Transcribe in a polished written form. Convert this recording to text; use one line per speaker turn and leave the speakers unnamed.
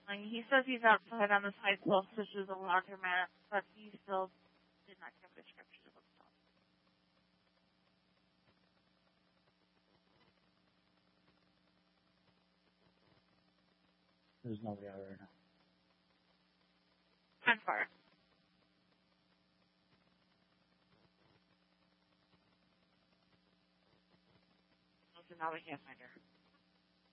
Like, he says he's outside on the side closest to the laundromat, but he still did not give a description of himself.
There's nobody out right now.
I'm far. So now we can't find her.